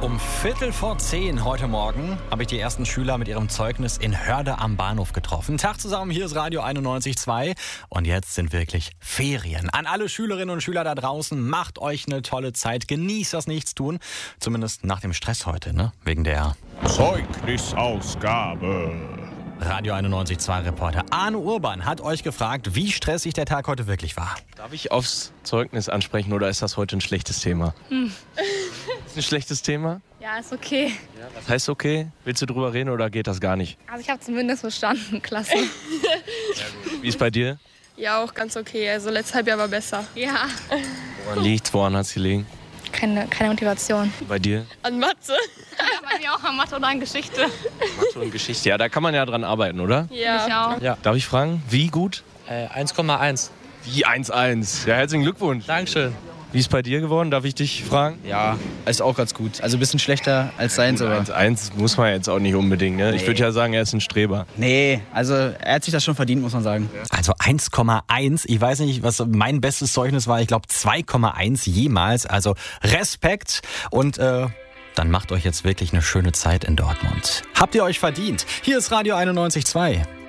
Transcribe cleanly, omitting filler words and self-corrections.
Um 9:45 heute Morgen habe ich die ersten Schüler mit ihrem Zeugnis in Hörde am Bahnhof getroffen. Tag zusammen, hier ist Radio 91.2 und jetzt sind wirklich Ferien. An alle Schülerinnen und Schüler da draußen, macht euch eine tolle Zeit, genießt das Nichtstun, zumindest nach dem Stress heute, ne? Wegen der Zeugnisausgabe. Radio 91.2 Reporter Arne Urban hat euch gefragt, wie stressig der Tag heute wirklich war. Darf ich aufs Zeugnis ansprechen oder ist das heute ein schlechtes Thema? Ist ein schlechtes Thema? Ja, ist okay. Ja, was heißt okay? Willst du drüber reden oder geht das gar nicht? Also ich habe zumindest verstanden, klasse. Wie ist bei dir? Ja, auch ganz okay. Also letztes Halbjahr war besser. Ja. Woran liegt's? Woran hat's gelegen? Keine Motivation. Bei dir? An Mathe? Ja, bei mir auch an Mathe oder an Geschichte. Mathe und Geschichte. Ja, da kann man ja dran arbeiten, oder? Ja. Ich auch. Ja. Darf ich fragen, wie gut? 1,1. Wie 1,1. Ja, herzlichen Glückwunsch. Dankeschön. Wie ist bei dir geworden? Darf ich dich fragen? Ja, ist auch ganz gut. Also ein bisschen schlechter als seins, aber... 1,1 muss man jetzt auch nicht unbedingt, ne? Ich würde ja sagen, er ist ein Streber. Nee, also er hat sich das schon verdient, muss man sagen. Also 1,1, ich weiß nicht, was mein bestes Zeugnis war, ich glaube 2,1 jemals, also Respekt und dann macht euch jetzt wirklich eine schöne Zeit in Dortmund. Habt ihr euch verdient? Hier ist Radio 91.2.